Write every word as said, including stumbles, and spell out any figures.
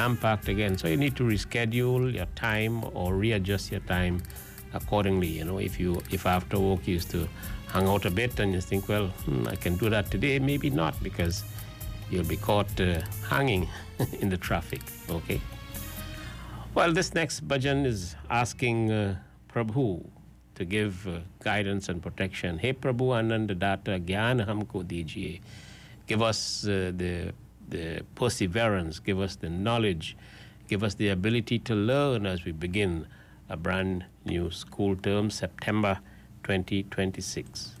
jam-packed again. So you need to reschedule your time or readjust your time accordingly. You know, if you if after work you used to hang out a bit and you think, well, hmm, I can do that today, maybe not, because you'll be caught uh, hanging in the traffic. Okay. Well, this next bhajan is asking uh, Prabhu to give uh, guidance and protection. Hey Prabhu, Anand Data, Gyan Hamko Dijiye. Give us uh, the the perseverance, give us the knowledge, give us the ability to learn as we begin a brand new school term, September twenty twenty-six.